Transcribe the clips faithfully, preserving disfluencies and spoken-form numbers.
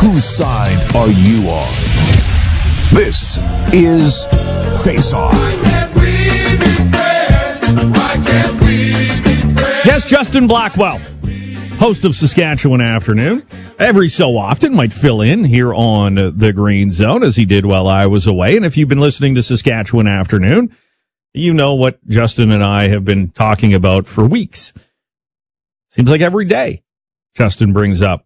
Whose side are you on? This is Face Off. Yes, Justin Blackwell, host of Saskatchewan Afternoon, every so often might fill in here on the Green Zone, as he did while I was away. And if you've been listening to Saskatchewan Afternoon, you know what Justin and I have been talking about for weeks. Seems like every day Justin brings up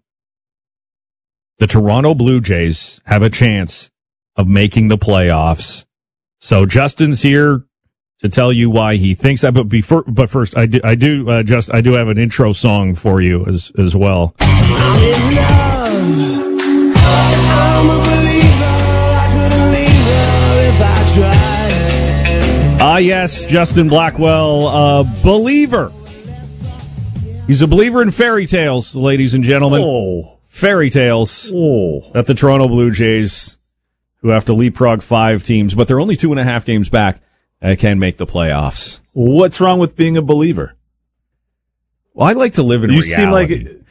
the Toronto Blue Jays have a chance of making the playoffs. So Justin's here to tell you why he thinks that. But before, but first, I do, I do, uh, just, I do have an intro song for you as as well. I'm in love. I'm a believer. I couldn't leave her if I tried. Ah, yes, Justin Blackwell, a believer. He's a believer in fairy tales, ladies and gentlemen. Oh. Fairy tales. Oh. That the Toronto Blue Jays, who have to leapfrog five teams, but they're only two and a half games back, uh, can make the playoffs. What's wrong with being a believer? Well, I like to live in you reality. Seem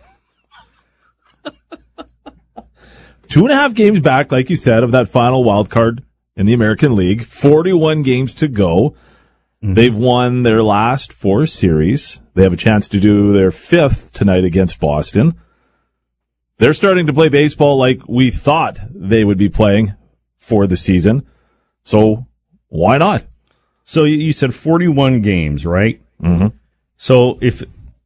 like two and a half games back, like you said, of that final wild card in the American League. forty-one games to go. Mm-hmm. They've won their last four series. They have a chance to do their fifth tonight against Boston. They're starting to play baseball like we thought they would be playing for the season. So why not? So you said forty-one games, right? Mm-hmm. So if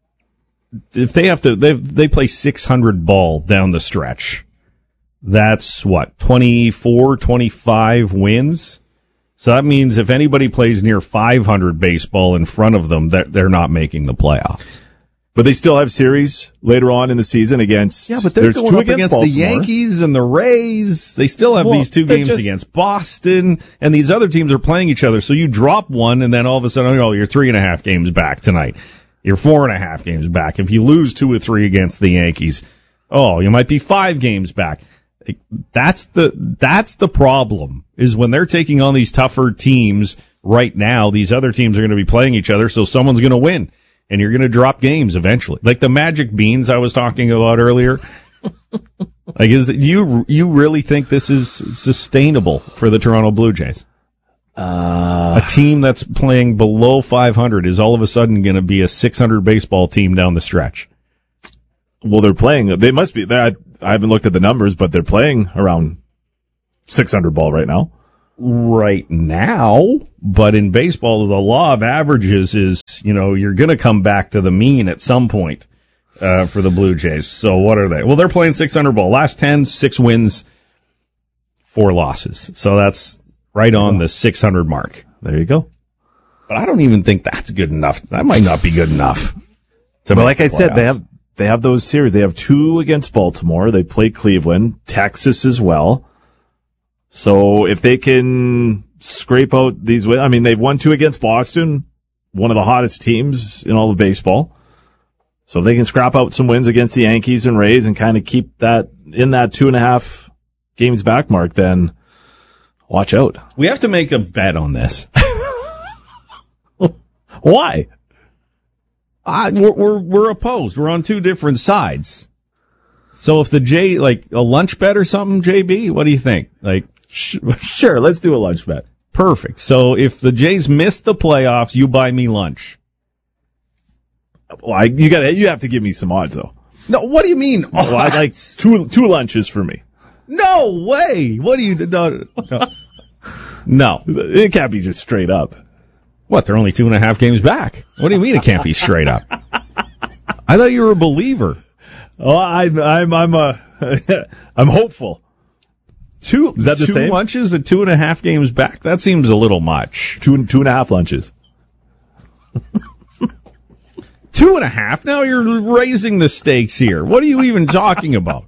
if they have to, they they play six hundred ball down the stretch. That's what, twenty-four, twenty-five wins? So that means if anybody plays near five hundred baseball in front of them, they're, they're not making the playoffs. But they still have series later on in the season against... Yeah, but they're there's going two up against, against the Yankees and the Rays. They still have well, these two games just against Boston, and these other teams are playing each other. So you drop one, and then all of a sudden, oh, you're three and a half games back tonight. You're four and a half games back. If you lose two or three against the Yankees, oh, you might be five games back. That's the that's the problem, is when they're taking on these tougher teams right now, these other teams are going to be playing each other, so someone's going to win. And you're going to drop games eventually. Like the Magic Beans I was talking about earlier. Like, is it, you you really think this is sustainable for the Toronto Blue Jays? Uh, a team that's playing below five hundred is all of a sudden going to be a six hundred baseball team down the stretch. Well, they're playing. They must be. I, I haven't looked at the numbers, but they're playing around six hundred ball right now. Right now, but in baseball, the law of averages is, you know, you're going to come back to the mean at some point uh, for the Blue Jays. So what are they? Well, they're playing six hundred ball. Last ten, six wins, four losses. So that's right on the six hundred mark. There you go. But I don't even think that's good enough. That might not be good enough. But like I said, they have they have those series. They have two against Baltimore. They play Cleveland, Texas as well. So if they can scrape out these wins, I mean, they've won two against Boston, one of the hottest teams in all of baseball. So if they can scrap out some wins against the Yankees and Rays and kind of keep that in that two and a half games back mark, then watch out. We have to make a bet on this. Why? Uh, we're, we're, we're opposed. We're on two different sides. So if the J, like a lunch bet or something, J B, what do you think? Like, sure, let's do a lunch bet. Perfect. So if the Jays miss the playoffs, you buy me lunch. Well, I, you got you have to give me some odds though. No, what do you mean? Well, I'd like two two lunches for me. No way. What do you no, no. No. It can't be just straight up. What? They're only two and a half games back. What do you mean it can't be straight up? I thought you were a believer. Oh, I'm I'm I'm a I'm hopeful. Two is that the two same? lunches at two and a half games back? That seems a little much. Two two and a half lunches. Two and a half? Now you're raising the stakes here. What are you even talking about?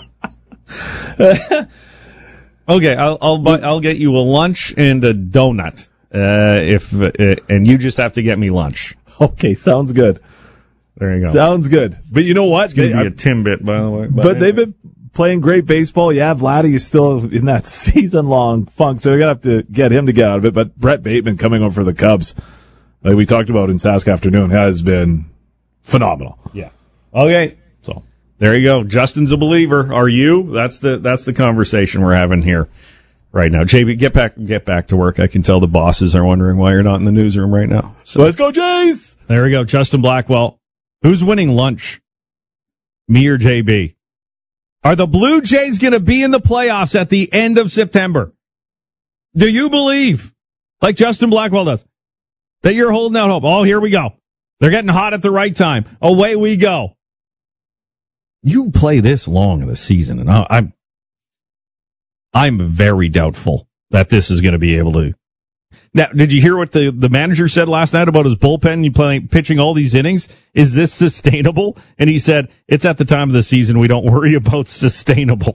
Okay, I'll I'll buy, I'll get you a lunch and a donut. Uh, if uh, and you just have to get me lunch. Okay, sounds good. There you go. Sounds good. But you know what? It's going to be a Timbit, by the way. But, but they've been playing great baseball. Yeah, Vladdy is still in that season-long funk, so they're going to have to get him to get out of it. But Brett Bateman coming over for the Cubs, like we talked about in Sask Afternoon, has been phenomenal. Yeah. Okay. So There you go. Justin's a believer. Are you? That's the that's the conversation we're having here right now. J B, get back get back to work. I can tell the bosses are wondering why you're not in the newsroom right now. So let's go, Jays. There we go. Justin Blackwell. Who's winning lunch? Me or J B? Are the Blue Jays going to be in the playoffs at the end of September? Do you believe, like Justin Blackwell does, that you're holding out hope? Oh, here we go. They're getting hot at the right time. Away we go. You play this long in the season, and I'm I'm very doubtful that this is going to be able to. Now, did you hear what the, the manager said last night about his bullpen? You playing pitching all these innings. Is this sustainable? And he said, it's at the time of the season we don't worry about sustainable.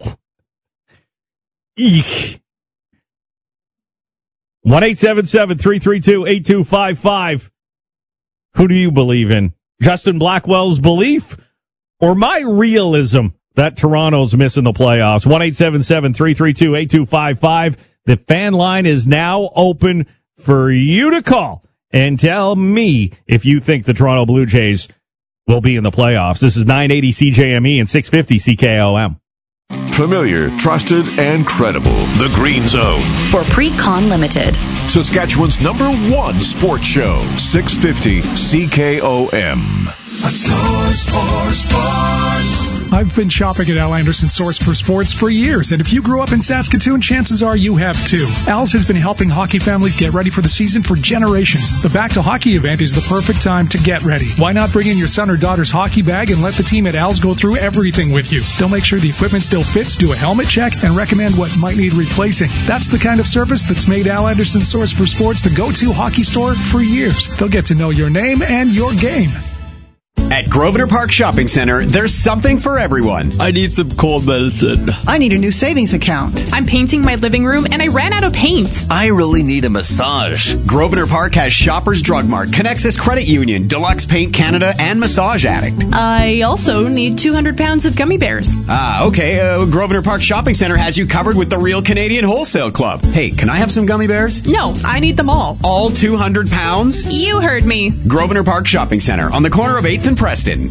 Eek. one eight seven seven, three three two, eight two five five. Who do you believe in? Justin Blackwell's belief or my realism that Toronto's missing the playoffs? one eight seven seven, three three two, eight two five five. The fan line is now open for you to call and tell me if you think the Toronto Blue Jays will be in the playoffs. This is nine eighty C J M E and six fifty C K O M. Familiar, trusted, and credible. The Green Zone. For Pre-Con Limited. Saskatchewan's number one sports show. six fifty C K O M. A source for sports. I've been shopping at Al Anderson Source for Sports for years, and if you grew up in Saskatoon, chances are you have too. Al's has been helping hockey families get ready for the season for generations. The Back to Hockey event is the perfect time to get ready. Why not bring in your son or daughter's hockey bag and let the team at Al's go through everything with you? They'll make sure the equipment still fits, do a helmet check, and recommend what might need replacing. That's the kind of service that's made Al Anderson Source for Sports the go-to hockey store for years. They'll get to know your name and your game. At Grosvenor Park Shopping Center, there's something for everyone. I need some cold medicine. I need a new savings account. I'm painting my living room and I ran out of paint. I really need a massage. Grosvenor Park has Shoppers Drug Mart, Connexus Credit Union, Deluxe Paint Canada, and Massage Addict. I also need two hundred pounds of gummy bears. Ah, okay. Uh, Grosvenor Park Shopping Center has you covered with the Real Canadian Wholesale Club. Hey, can I have some gummy bears? No, I need them all. All two hundred pounds? You heard me. Grosvenor Park Shopping Center on the corner of eighth and Preston.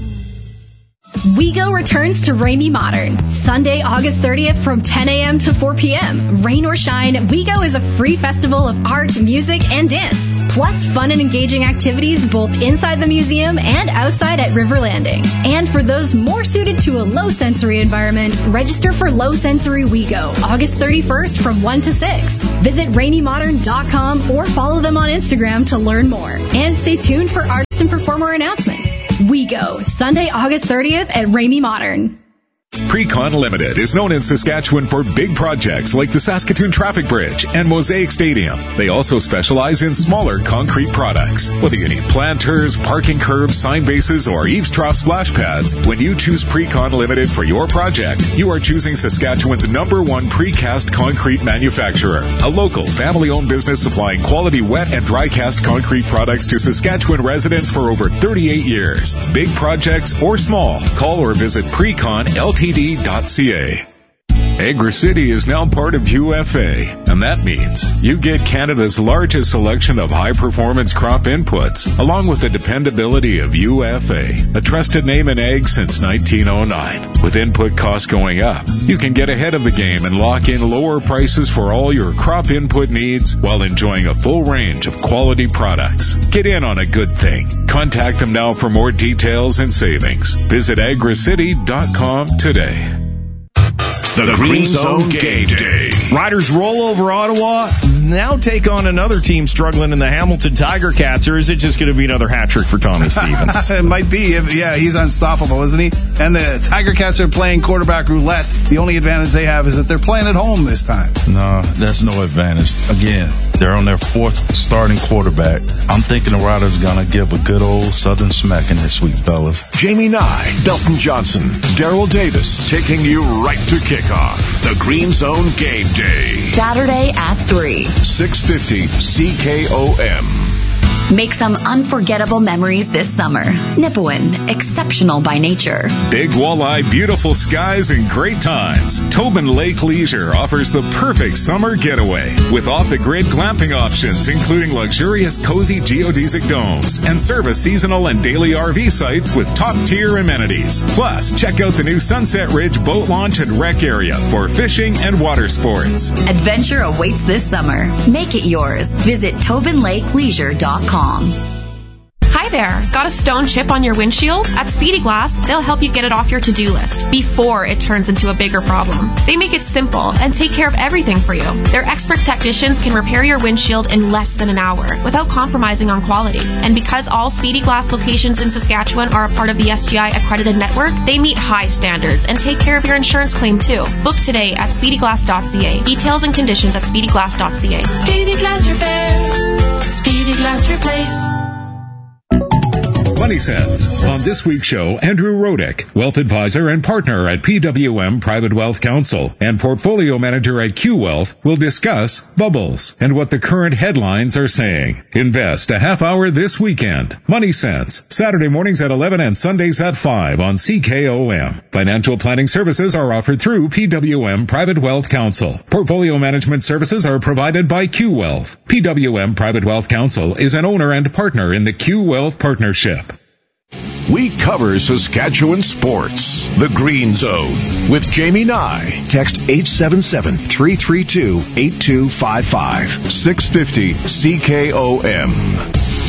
WeGo returns to Ramey Modern, Sunday, August thirtieth from ten a.m. to four p.m. Rain or shine, WeGo is a free festival of art, music, and dance. Plus fun and engaging activities both inside the museum and outside at River Landing. And for those more suited to a low-sensory environment, register for Low Sensory WeGo, August thirty-first from one to six. Visit ramey modern dot com or follow them on Instagram to learn more. And stay tuned for artist and performer announcements. WeGo, Sunday, August thirtieth at Ramey Modern. Pre-Con Limited is known in Saskatchewan for big projects like the Saskatoon Traffic Bridge and Mosaic Stadium. They also specialize in smaller concrete products. Whether you need planters, parking curbs, sign bases, or eaves trough splash pads, when you choose Pre-Con Limited for your project, you are choosing Saskatchewan's number one precast concrete manufacturer. A local, family-owned business supplying quality wet and dry cast concrete products to Saskatchewan residents for over thirty-eight years. Big projects or small, call or visit Precon L T D dot C A. Agri-City is now part of U F A, and that means you get Canada's largest selection of high-performance crop inputs, along with the dependability of U F A, a trusted name in ag since nineteen oh nine. With input costs going up, you can get ahead of the game and lock in lower prices for all your crop input needs while enjoying a full range of quality products. Get in on a good thing. Contact them now for more details and savings. Visit agri city dot com today. The, the Green, Green Zone Game Day. Riders roll over Ottawa, now take on another team struggling in the Hamilton Tiger Cats, or is it just going to be another hat trick for Tommy Stevens? It might be. Yeah, he's unstoppable, isn't he? And the Tiger Cats are playing quarterback roulette. The only advantage they have is that they're playing at home this time. No, that's no advantage. Again, they're on their fourth starting quarterback. I'm thinking the Riders are going to give a good old Southern smacking this week, fellas. Jamie Nye, Belton Johnson, Daryl Davis, taking you right to kickoff. The Green Zone Game Day. Saturday at three. six fifty C K O M. Make some unforgettable memories this summer. Nipawin, exceptional by nature. Big walleye, beautiful skies, and great times. Tobin Lake Leisure offers the perfect summer getaway with off-the-grid glamping options, including luxurious, cozy geodesic domes and service seasonal and daily R V sites with top-tier amenities. Plus, check out the new Sunset Ridge boat launch and rec area for fishing and water sports. Adventure awaits this summer. Make it yours. Visit tobin lake leisure dot com. Hi there. Got a stone chip on your windshield? At Speedy Glass, they'll help you get it off your to-do list before it turns into a bigger problem. They make it simple and take care of everything for you. Their expert technicians can repair your windshield in less than an hour without compromising on quality. And because all Speedy Glass locations in Saskatchewan are a part of the S G I accredited network, they meet high standards and take care of your insurance claim too. Book today at speedy glass dot c a. Details and conditions at speedy glass dot c a. Speedy Glass Repair. Speedy Glass Replace. Money Sense. On this week's show, Andrew Rodick, wealth advisor and partner at P W M Private Wealth Counsel and portfolio manager at Q Wealth, will discuss bubbles and what the current headlines are saying. Invest a half hour this weekend. Money Sense, Saturday mornings at eleven and Sundays at five on C K O M. Financial planning services are offered through P W M Private Wealth Counsel. Portfolio management services are provided by Q Wealth. P W M Private Wealth Counsel is an owner and partner in the Q Wealth Partnership. We cover Saskatchewan sports. The Green Zone with Jamie Nye. Text eight seven seven, three three two, eight two five five. six fifty C K O M.